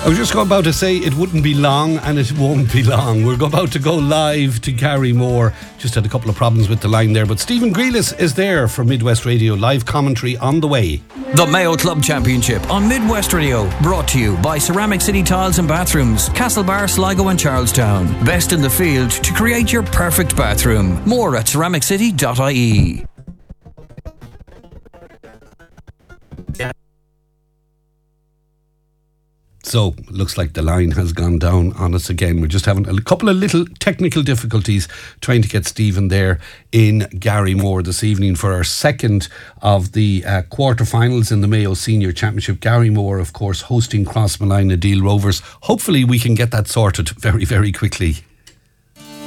I was just about to say it wouldn't be long, and it won't be long. We're about to go live to Garrymore. Just had a couple of problems with the line there, but Stephen Grealis is there for Midwest Radio. Live commentary on the way. The Mayo Club Championship on Midwest Radio, brought to you by Ceramic City Tiles and Bathrooms, Castlebar, Sligo and Charlestown. Best in the field to create your perfect bathroom. More at ceramiccity.ie. So, looks like the line has gone down on us again. We're just having a couple of little technical difficulties trying to get Stephen there in Garrymore this evening for our second of the quarterfinals in the Mayo Senior Championship. Garrymore, of course, hosting Crossmolina Deal Rovers. Hopefully we can get that sorted very, very quickly.